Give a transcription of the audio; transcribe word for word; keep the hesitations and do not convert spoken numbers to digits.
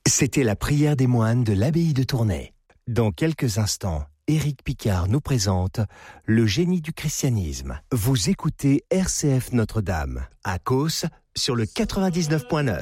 C'était la prière des moines de l'abbaye de Tournai. Dans quelques instants, Éric Picard nous présente Le génie du christianisme. Vous écoutez R C F Notre-Dame, à Causse, sur le quatre-vingt-dix-neuf point neuf.